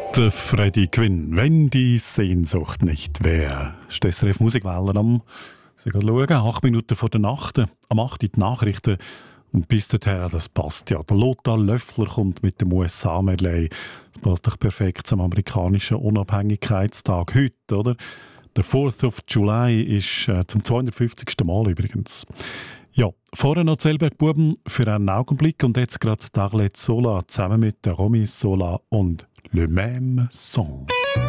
Der Freddy Quinn, wenn die Sehnsucht nicht wäre. Ist das SRF Musikwellen am schauen, 8 Minuten vor der Nacht, am 8 Uhr die Nachrichten. Und bis dahin, das passt ja. Der Lothar Löffler kommt mit dem USA-Medley. Das passt doch perfekt zum amerikanischen Unabhängigkeitstag heute, oder? Der 4th of July ist zum 250. Mal übrigens. Ja, vorher noch Zellberg Buben für einen Augenblick und jetzt gerade Darlet Sola zusammen mit der Romy Sola und Le Même Son.